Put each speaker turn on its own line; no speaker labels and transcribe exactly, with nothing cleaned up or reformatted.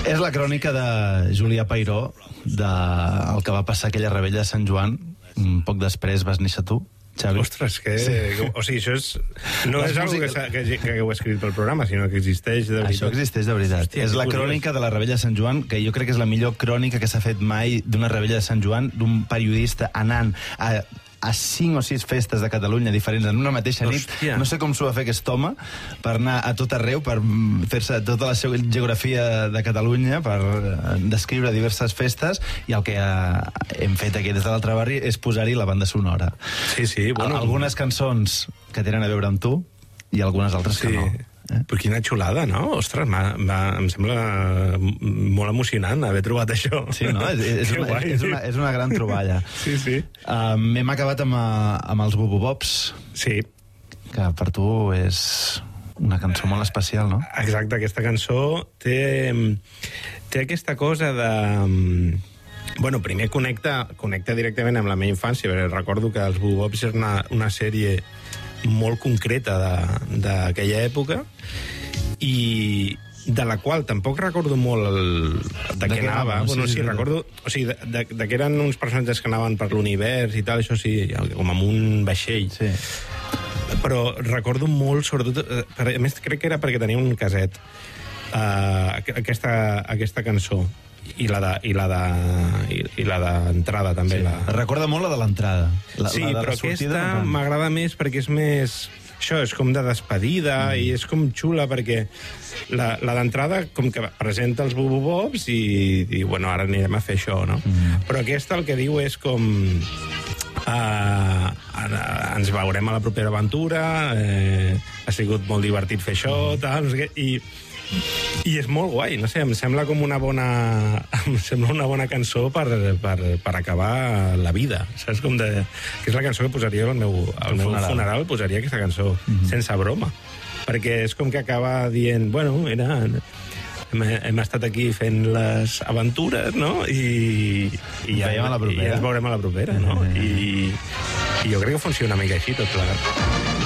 És la crònica de Julià Peiró, del que va passar aquella rebella de Sant Joan. Un poc després vas néixer tu, Xavi.
Ostres, que... Sí. O sigui, això és... No
Les
és algo que, que, que hagueu escrit pel programa, sinó que existeix de veritat.
Això existeix de veritat. Hòstia, és la crònica de la rebella de Sant Joan, que jo crec que és la millor crònica que s'ha fet mai d'una rebella de Sant Joan, d'un periodista anant a... a cinc o sis festes de Catalunya diferents en una mateixa nit. Hòstia. No sé com s'ho va fer aquest home per anar a tot arreu, per fer-se tota la seva geografia de Catalunya, per descriure diverses festes, i el que hem fet aquí des de l'altre barri és posar-hi la banda sonora.
Sí, sí. Bueno,
algunes cançons que tenen a veure amb tu i algunes altres
sí.
que no.
Eh? Però quina xulada, no? Ostres, m ha, m ha, em sembla molt emocionant haver trobat això.
Sí, no? És, és, una, és, una, és una gran troballa.
Sí, sí.
Um, hem acabat amb, amb els Bububops.
Sí.
Que per tu és una cançó molt especial, no?
Exacte, aquesta cançó té, té aquesta cosa de... Bueno, primer connecta, connecta directament amb la meva infància, perquè recordo que els Bububops és una, una sèrie molt concreta d'aquella època i de la qual tampoc recordo molt el, de, de què anava. No? Bueno, sí, sí, sí, recordo, o sigui, de, de, de que eren uns personatges que anaven per l'univers i tal, això sí, com amb un vaixell. Sí. Però recordo molt, sobretot, per, a més crec que era perquè tenia un caset, uh, aquesta, aquesta cançó. I la de, i la de, i, i la d'entrada també.
Sí.
La...
Recorda molt la de l'entrada.
Sí,
la de
però
la
aquesta m'agrada més perquè és més... Això és com de despedida mm. i és com xula perquè la, la d'entrada com que presenta els Bububops i, i bueno, ara anirem a fer això, no? Mm. Però aquesta el que diu és com... Uh, ens veurem a la propera aventura, eh, ha sigut molt divertit fer això, tal, no sé què, i... I és molt guai, no sé, em sembla com una bona em sembla una bona cançó per, per, per acabar la vida, saps? Com de, que és la cançó que posaria al meu, al meu funeral. funeral, posaria aquesta cançó, mm-hmm. sense broma, perquè és com que acaba dient, bueno, era... Hem, hem estat aquí fent les aventures, no? I, i, ja,
a la
i ja ens veurem a la propera, no? I, i jo crec que funciona una mica així, tot plegat.